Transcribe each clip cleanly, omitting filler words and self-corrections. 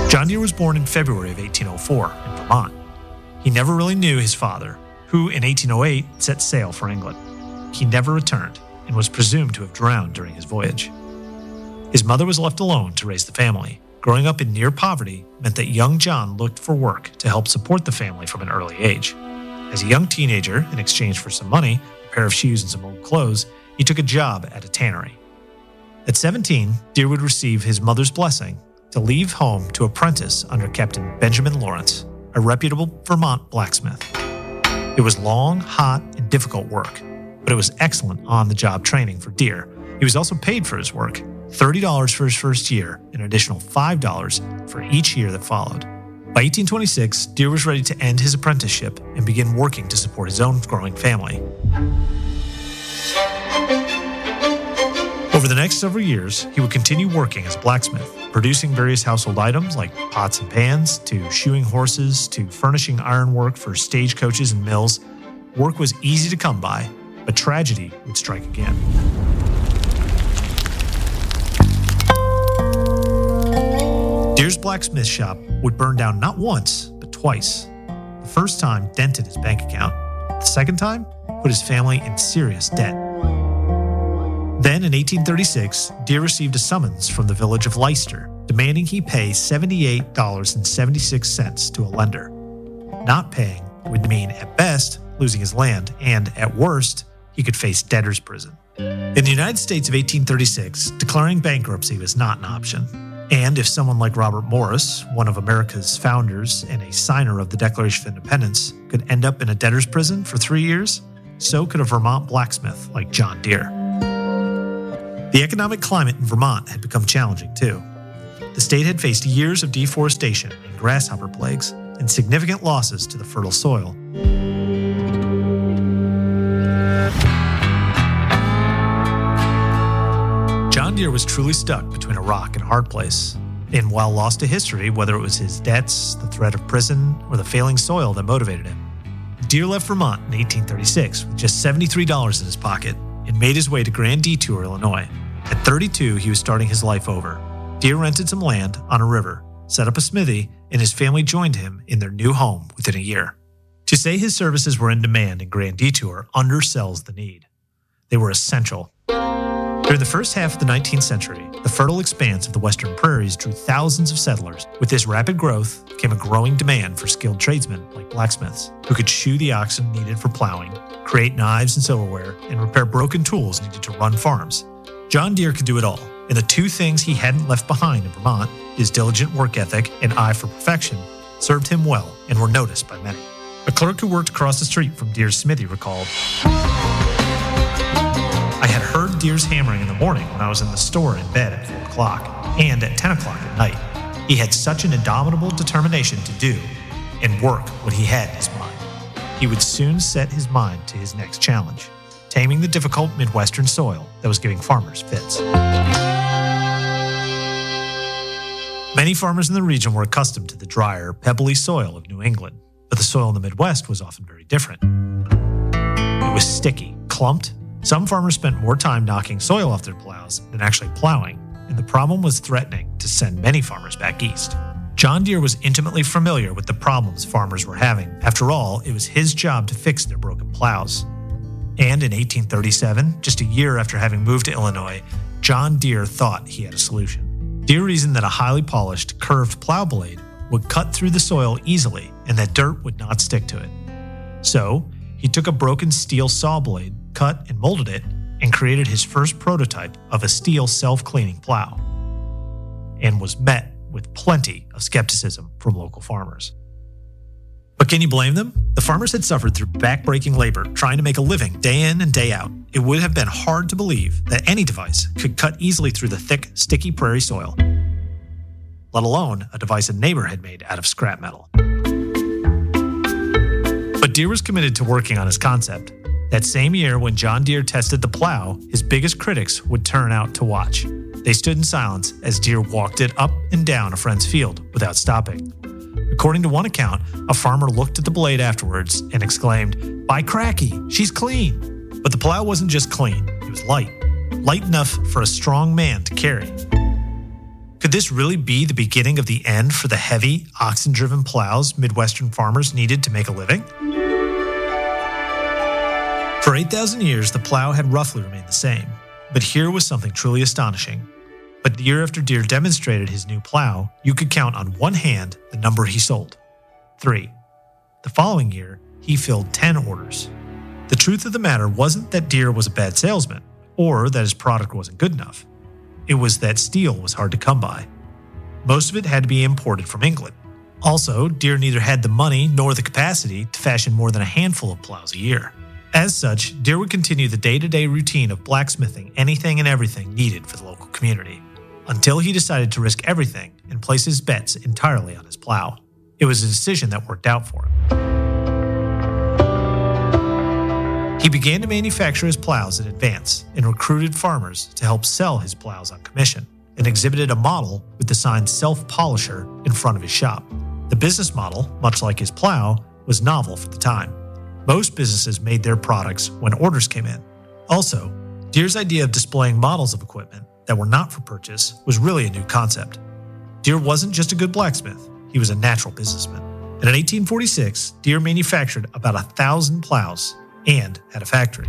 John Deere was born in February of 1804 in Vermont. He never really knew his father, who in 1808 set sail for England. He never returned and was presumed to have drowned during his voyage. His mother was left alone to raise the family. Growing up in near poverty meant that young John looked for work to help support the family from an early age. As a young teenager, in exchange for some money, a pair of shoes and some old clothes, he took a job at a tannery. At 17, Deere would receive his mother's blessing to leave home to apprentice under Captain Benjamin Lawrence, a reputable Vermont blacksmith. It was long, hot, and difficult work, but it was excellent on-the-job training for Deere. He was also paid for his work, $30 for his first year, and an additional $5 for each year that followed. By 1826, Deere was ready to end his apprenticeship and begin working to support his own growing family. Over the next several years, he would continue working as a blacksmith, producing various household items like pots and pans, to shoeing horses, to furnishing ironwork for stagecoaches and mills. Work was easy to come by, but tragedy would strike again. Deere's blacksmith shop would burn down not once, but twice. The first time dented his bank account. The second time put his family in serious debt. Then in 1836, Deere received a summons from the village of Leicester, demanding he pay $78.76 to a lender. Not paying would mean, at best, losing his land, and at worst, he could face debtor's prison. In the United States of 1836, declaring bankruptcy was not an option. And if someone like Robert Morris, one of America's founders and a signer of the Declaration of Independence, could end up in a debtor's prison for 3 years, so could a Vermont blacksmith like John Deere. The economic climate in Vermont had become challenging, too. The state had faced years of deforestation and grasshopper plagues and significant losses to the fertile soil. John Deere was truly stuck between a rock and a hard place. And while lost to history, whether it was his debts, the threat of prison, or the failing soil that motivated him, Deere left Vermont in 1836 with just $73 in his pocket and made his way to Grand Detour, Illinois. At 32, he was starting his life over. Deere rented some land on a river, set up a smithy, and his family joined him in their new home within a year. To say his services were in demand in Grand Detour undersells the need. They were essential. During the first half of the 19th century, the fertile expanse of the western prairies drew thousands of settlers. With this rapid growth came a growing demand for skilled tradesmen like blacksmiths, who could shoe the oxen needed for plowing, create knives and silverware, and repair broken tools needed to run farms. John Deere could do it all, and the two things he hadn't left behind in Vermont, his diligent work ethic and eye for perfection, served him well and were noticed by many. A clerk who worked across the street from Deere's smithy recalled, "I had heard Deere's hammering in the morning when I was in the store in bed at 4 o'clock, and at 10 o'clock at night. He had such an indomitable determination to do and work what he had in his mind. He would soon set his mind to his next challenge, taming the difficult Midwestern soil that was giving farmers fits." Many farmers in the region were accustomed to the drier, pebbly soil of New England, but the soil in the Midwest was often very different. It was sticky, clumped. Some farmers spent more time knocking soil off their plows than actually plowing, and the problem was threatening to send many farmers back east. John Deere was intimately familiar with the problems farmers were having. After all, it was his job to fix their broken plows. And in 1837, just a year after having moved to Illinois, John Deere thought he had a solution. Deere reasoned that a highly polished, curved plow blade would cut through the soil easily and that dirt would not stick to it. So, he took a broken steel saw blade, cut and molded it, and created his first prototype of a steel self-cleaning plow, and was met with plenty of skepticism from local farmers. But can you blame them? The farmers had suffered through back-breaking labor trying to make a living day in and day out. It would have been hard to believe that any device could cut easily through the thick, sticky prairie soil, let alone a device a neighbor had made out of scrap metal. But Deere was committed to working on his concept. That same year, when John Deere tested the plow, his biggest critics would turn out to watch. They stood in silence as Deere walked it up and down a friend's field without stopping. According to one account, a farmer looked at the blade afterwards and exclaimed, "By cracky, she's clean." But the plow wasn't just clean, it was light enough for a strong man to carry. Could this really be the beginning of the end for the heavy, oxen-driven plows Midwestern farmers needed to make a living? For 8,000 years, the plow had roughly remained the same, but here was something truly astonishing. But year after Deere demonstrated his new plow, you could count on one hand the number he sold: 3. The following year, he filled 10 orders. The truth of the matter wasn't that Deere was a bad salesman, or that his product wasn't good enough. It was that steel was hard to come by. Most of it had to be imported from England. Also, Deere neither had the money nor the capacity to fashion more than a handful of plows a year. As such, Deere would continue the day-to-day routine of blacksmithing anything and everything needed for the local community, until he decided to risk everything and place his bets entirely on his plow. It was a decision that worked out for him. He began to manufacture his plows in advance and recruited farmers to help sell his plows on commission, and exhibited a model with the sign Self-Polisher in front of his shop. The business model, much like his plow, was novel for the time. Most businesses made their products when orders came in. Also, Deere's idea of displaying models of equipment that were not for purchase was really a new concept. Deere wasn't just a good blacksmith, he was a natural businessman. And in 1846, Deere manufactured about 1,000 plows and had a factory.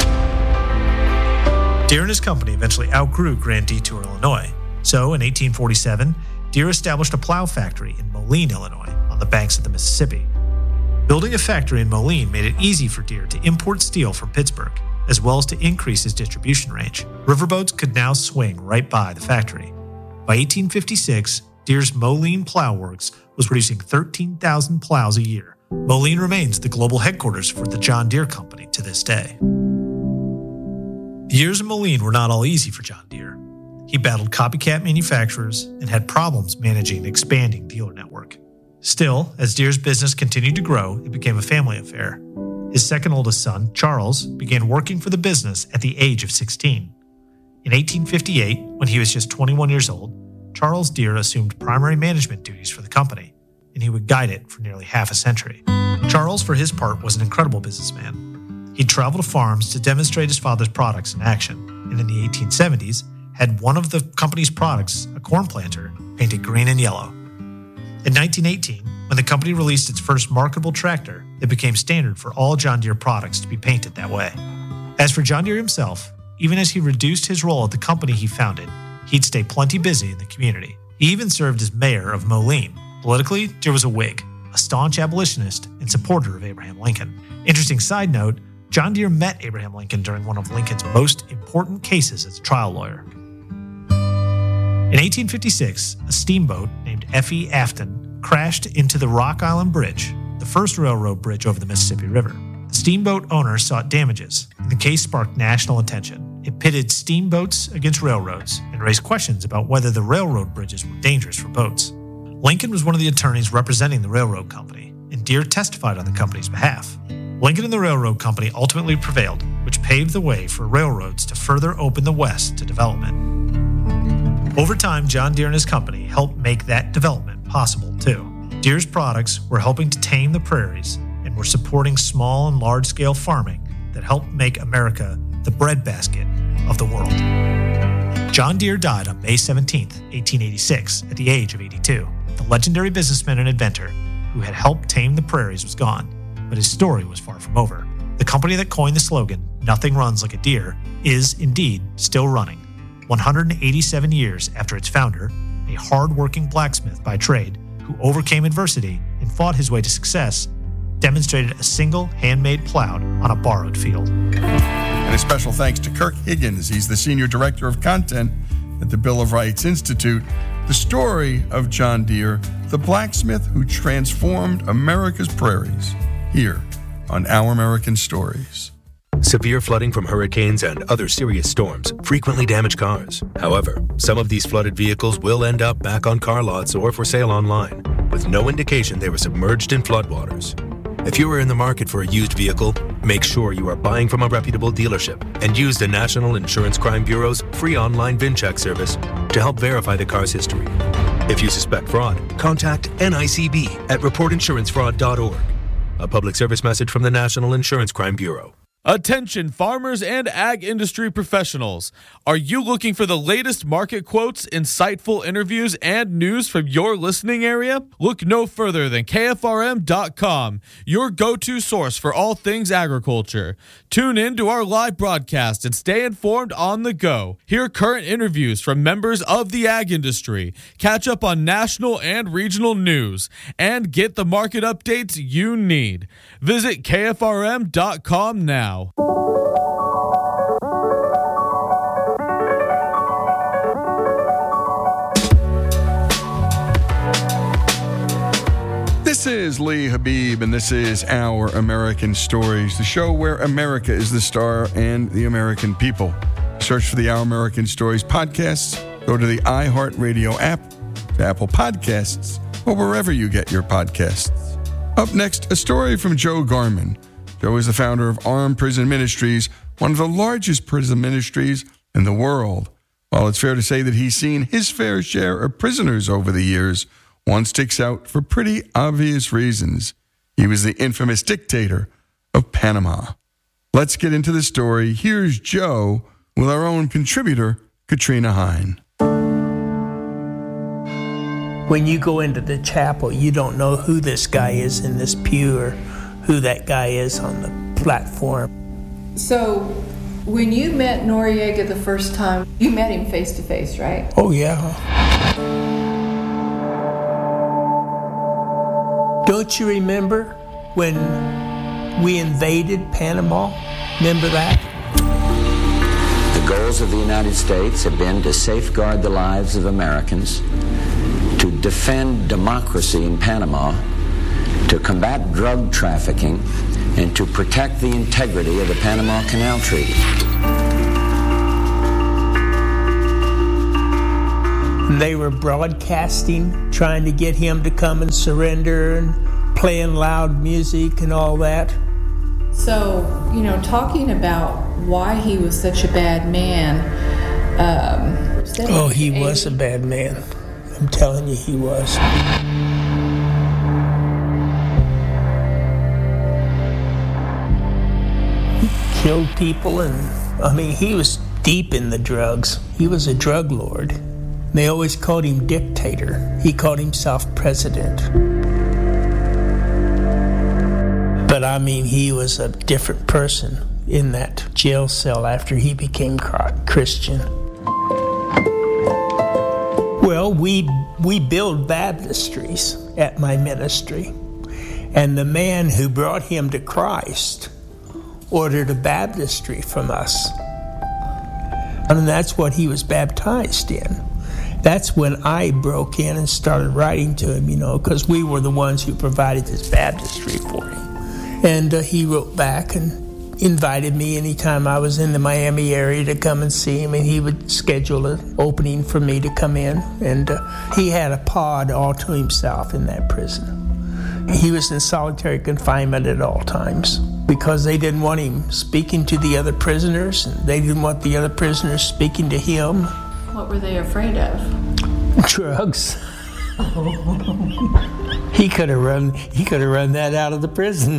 Deere and his company eventually outgrew Grand Detour, Illinois. So in 1847, Deere established a plow factory in Moline, Illinois, on the banks of the Mississippi. Building a factory in Moline made it easy for Deere to import steel from Pittsburgh, as well as to increase his distribution range. Riverboats could now swing right by the factory. By 1856, Deere's Moline Plow Works was producing 13,000 plows a year. Moline remains the global headquarters for the John Deere Company to this day. The years in Moline were not all easy for John Deere. He battled copycat manufacturers and had problems managing an expanding dealer network. Still, as Deere's business continued to grow, it became a family affair. His second oldest son, Charles, began working for the business at the age of 16. In 1858, when he was just 21 years old, Charles Deere assumed primary management duties for the company, and he would guide it for nearly half a century. Charles, for his part, was an incredible businessman. He'd travel to farms to demonstrate his father's products in action, and in the 1870s, had one of the company's products, a corn planter, painted green and yellow. In 1918, when the company released its first marketable tractor, it became standard for all John Deere products to be painted that way. As for John Deere himself, even as he reduced his role at the company he founded, he'd stay plenty busy in the community. He even served as mayor of Moline. Politically, Deere was a Whig, a staunch abolitionist and supporter of Abraham Lincoln. Interesting side note, John Deere met Abraham Lincoln during one of Lincoln's most important cases as a trial lawyer. In 1856, a steamboat named F.E. Afton crashed into the Rock Island Bridge, the first railroad bridge over the Mississippi River. The steamboat owner sought damages, and the case sparked national attention. It pitted steamboats against railroads and raised questions about whether the railroad bridges were dangerous for boats. Lincoln was one of the attorneys representing the railroad company, and Deere testified on the company's behalf. Lincoln and the railroad company ultimately prevailed, which paved the way for railroads to further open the West to development. Over time, John Deere and his company helped make that development possible, too. Deere's products were helping to tame the prairies and were supporting small and large-scale farming that helped make America the breadbasket of the world. John Deere died on May 17, 1886, at the age of 82. The legendary businessman and inventor who had helped tame the prairies was gone, but his story was far from over. The company that coined the slogan, "Nothing runs like a Deere," is indeed still running. 187 years after its founder, a hard-working blacksmith by trade who overcame adversity and fought his way to success, demonstrated a single handmade plow on a borrowed field. And a special thanks to Kirk Higgins. He's the Senior Director of Content at the Bill of Rights Institute. The story of John Deere, the blacksmith who transformed America's prairies, here on Our American Stories. Severe flooding from hurricanes and other serious storms frequently damage cars. However, some of these flooded vehicles will end up back on car lots or for sale online, with no indication they were submerged in floodwaters. If you are in the market for a used vehicle, make sure you are buying from a reputable dealership and use the National Insurance Crime Bureau's free online VIN check service to help verify the car's history. If you suspect fraud, contact NICB at reportinsurancefraud.org. A public service message from the National Insurance Crime Bureau. Attention farmers and ag industry professionals. Are you looking for the latest market quotes, insightful interviews, and news from your listening area? Look no further than KFRM.com, your go-to source for all things agriculture. Tune in to our live broadcast and stay informed on the go. Hear current interviews from members of the ag industry, catch up on national and regional news, and get the market updates you need. Visit KFRM.com now. This is Lee Habib, and this is Our American Stories, the show where America is the star and the American people. Search for the Our American Stories podcasts, go to the iHeartRadio app, to Apple Podcasts, or wherever you get your podcasts. Up next, a story from Joe Garman. Joe is the founder of Armed Prison Ministries, one of the largest prison ministries in the world. While it's fair to say that he's seen his fair share of prisoners over the years, one sticks out for pretty obvious reasons. He was the infamous dictator of Panama. Let's get into the story. Here's Joe with our own contributor, Katrina Hine. When you go into the chapel, you don't know who this guy is in this pew or who that guy is on the platform. So, when you met Noriega the first time, you met him face to face, right? Oh, yeah. Don't you remember when we invaded Panama? Remember that? The goals of the United States have been to safeguard the lives of Americans, to defend democracy in Panama, to combat drug trafficking, and to protect the integrity of the Panama Canal Treaty. They were broadcasting, trying to get him to come and surrender and playing loud music and all that. So, talking about why he was such a bad man. He was a bad man. I'm telling you, he was. Killed people, and he was deep in the drugs. He was a drug lord. They always called him dictator. He called himself president. But he was a different person in that jail cell after he became Christian. Well, we build baptistries at my ministry, and the man who brought him to Christ ordered a baptistry from us. And that's what he was baptized in. That's when I broke in and started writing to him, because we were the ones who provided this baptistry for him. And he wrote back and invited me anytime I was in the Miami area to come and see him, and he would schedule an opening for me to come in. And he had a pod all to himself in that prison. He was in solitary confinement at all times because they didn't want him speaking to the other prisoners, and they didn't want the other prisoners speaking to him. What were they afraid of? Drugs. He could have run that out of the prison.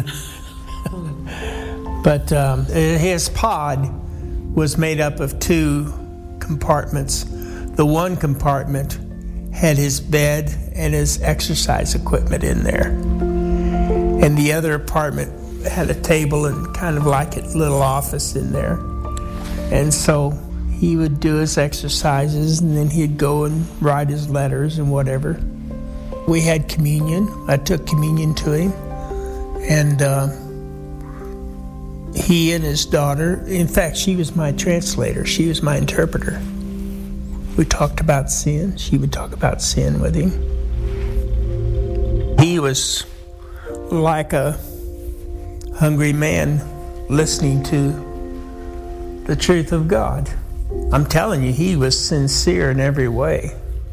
But his pod was made up of two compartments. The one compartment had his bed and his exercise equipment in there. And the other apartment had a table and kind of like a little office in there. And so he would do his exercises, and then he'd go and write his letters and whatever. We had communion. I took communion to him. And he and his daughter, in fact, she was my translator. She was my interpreter. We talked about sin. She would talk about sin with him. He was like a hungry man listening to the truth of God. I'm telling you, he was sincere in every way.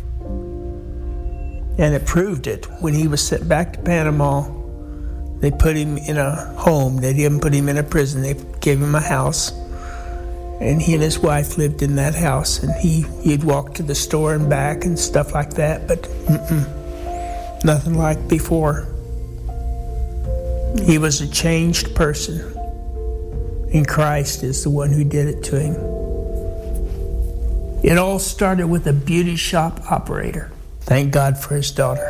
And it proved it. When he was sent back to Panama, they put him in a home. They didn't put him in a prison. They gave him a house. And he and his wife lived in that house. And he'd walk to the store and back and stuff like that. But nothing like before. He was a changed person. And Christ is the one who did it to him. It all started with a beauty shop operator. Thank God for his daughter.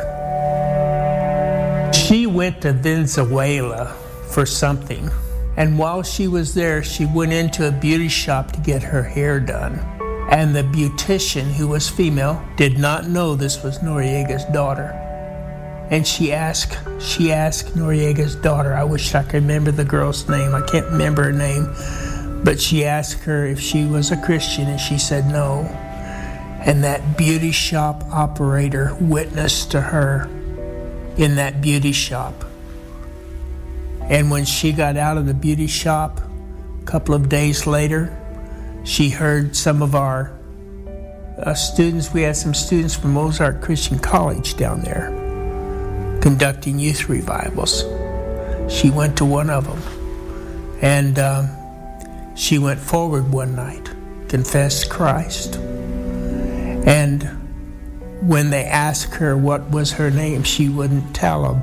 She went to Venezuela for something. And while she was there, she went into a beauty shop to get her hair done. And the beautician, who was female, did not know this was Noriega's daughter. And she asked Noriega's daughter, I wish I could remember the girl's name, I can't remember her name, but she asked her if she was a Christian, and she said no. And that beauty shop operator witnessed to her in that beauty shop. And when she got out of the beauty shop, a couple of days later, she heard some of our students, we had some students from Mozart Christian College down there conducting youth revivals. She went to one of them, and she went forward one night, confessed Christ. And when they asked her what was her name, she wouldn't tell them.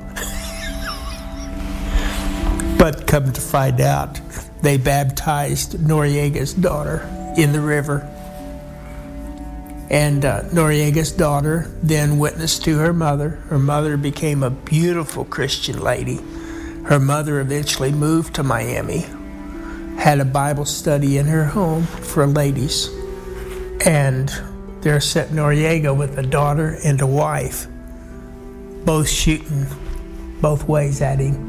But come to find out, they baptized Noriega's daughter in the river. And Noriega's daughter then witnessed to her mother. Her mother became a beautiful Christian lady. Her mother eventually moved to Miami, had a Bible study in her home for ladies. And there sat Noriega with a daughter and a wife, both shooting both ways at him.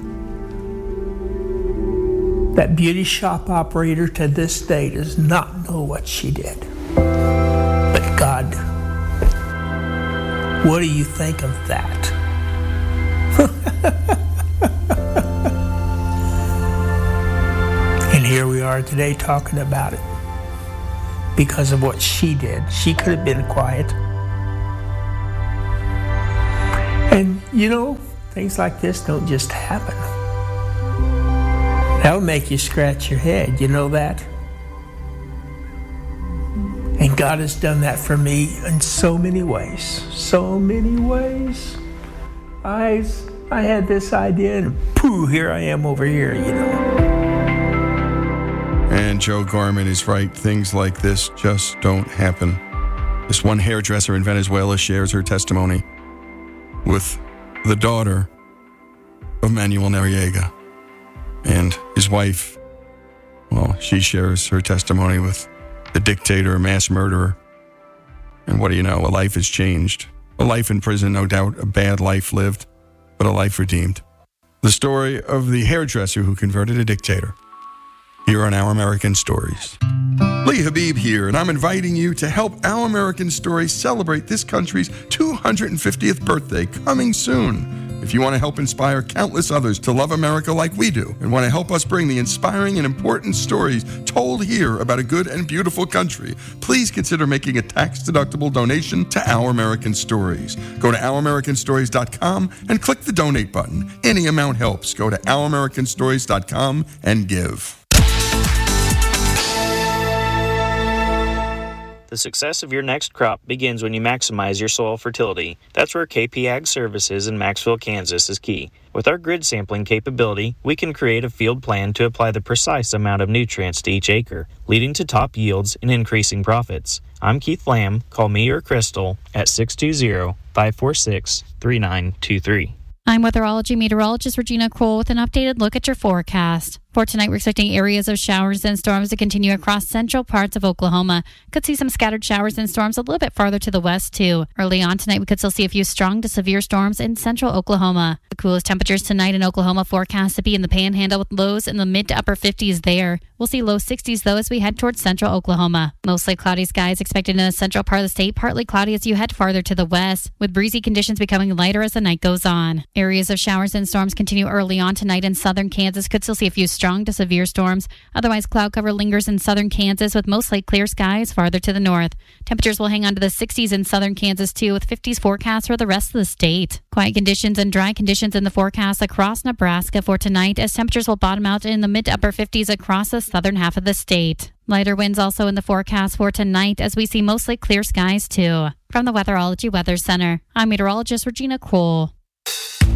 That beauty shop operator to this day does not know what she did. But God, what do you think of that? And here we are today talking about it because of what she did. She could have been quiet. And you know, things like this don't just happen. That'll make you scratch your head, you know that? And God has done that for me in so many ways. So many ways. I had this idea and pooh, here I am over here, you know. And Joe Gorman is right. Things like this just don't happen. This one hairdresser in Venezuela shares her testimony with the daughter of Manuel Noriega. And his wife, well, she shares her testimony with the dictator, mass murderer. And what do you know? A life has changed. A life in prison, no doubt, a bad life lived, but a life redeemed. The story of the hairdresser who converted a dictator. Here on Our American Stories. Lee Habib here, and I'm inviting you to help Our American Stories celebrate this country's 250th birthday coming soon. If you want to help inspire countless others to love America like we do, and want to help us bring the inspiring and important stories told here about a good and beautiful country, please consider making a tax-deductible donation to Our American Stories. Go to OurAmericanStories.com and click the donate button. Any amount helps. Go to OurAmericanStories.com and give. The success of your next crop begins when you maximize your soil fertility. That's where KP Ag Services in Maxville, Kansas is key. With our grid sampling capability, we can create a field plan to apply the precise amount of nutrients to each acre, leading to top yields and increasing profits. I'm Keith Lamb. Call me or Crystal at 620-546-3923. I'm weatherology meteorologist Regina Kroll with an updated look at your forecast. For tonight, we're expecting areas of showers and storms to continue across central parts of Oklahoma. Could see some scattered showers and storms a little bit farther to the west, too. Early on tonight, we could still see a few strong to severe storms in central Oklahoma. The coolest temperatures tonight in Oklahoma forecast to be in the Panhandle with lows in the mid to upper 50s there. We'll see low 60s, though, as we head towards central Oklahoma. Mostly cloudy skies expected in the central part of the state, partly cloudy as you head farther to the west, with breezy conditions becoming lighter as the night goes on. Areas of showers and storms continue early on tonight in southern Kansas. Could still see a few strong to severe storms. Otherwise, cloud cover lingers in southern Kansas with mostly clear skies farther to the north. Temperatures will hang on to the 60s in southern Kansas, too, with 50s forecast for the rest of the state. Quiet conditions and dry conditions in the forecast across Nebraska for tonight, as temperatures will bottom out in the mid to upper 50s across the southern half of the state. Lighter winds also in the forecast for tonight, as we see mostly clear skies, too. From the Weatherology Weather Center, I'm meteorologist Regina Kroll.